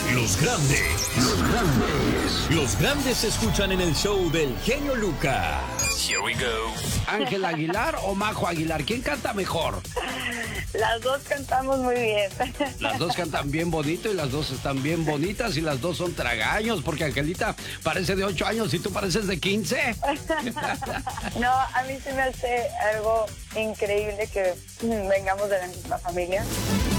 Los grandes. Los grandes. Los grandes se escuchan en el show del genio Lucas. Here we go. ¿Ángel Aguilar o Majo Aguilar? ¿Quién canta mejor? Las dos cantamos muy bien. Las dos cantan bien bonito y las dos están bien bonitas y las dos son tragaños, porque Angelita parece de 8 años y tú pareces de 15. No, a mí se me hace algo increíble que vengamos de la misma familia.